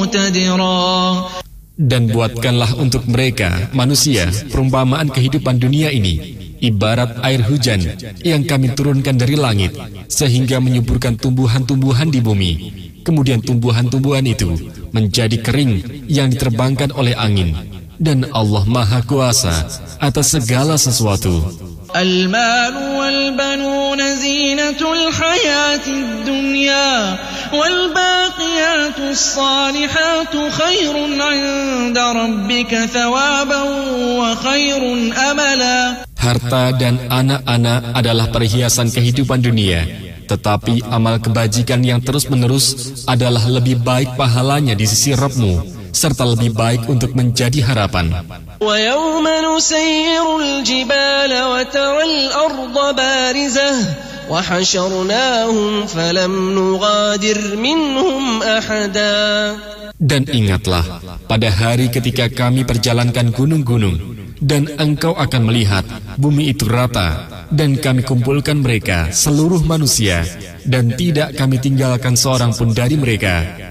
Dan buatkanlah untuk mereka, manusia, perumpamaan kehidupan dunia ini ibarat air hujan yang kami turunkan dari langit, sehingga menyuburkan tumbuhan-tumbuhan di bumi. Kemudian tumbuhan-tumbuhan itu menjadi kering yang diterbangkan oleh angin. Dan Allah Maha Kuasa atas segala sesuatu. المال والبنون زينة الحياة الدنيا والباقيات الصالحات خير عند ربك ثوابا وخير أملا. Harta dan anak-anak adalah perhiasan kehidupan dunia, tetapi amal kebajikan yang terus-menerus adalah lebih baik pahalanya di sisi Rabb-Mu, serta lebih baik untuk menjadi harapan. وَيَوْمَ نُسَيِّرُ الْجِبَالَ وَتَرَى الْأَرْضَ بَارِزَةً وَحَشَرْنَاهُمْ فَلَمْ نُغَادِرْ مِنْهُمْ أَحَدًا. Dan ingatlah pada hari ketika kami perjalankan gunung-gunung, dan engkau akan melihat bumi itu rata, dan kami kumpulkan mereka seluruh manusia, dan tidak kami tinggalkan seorang pun dari mereka.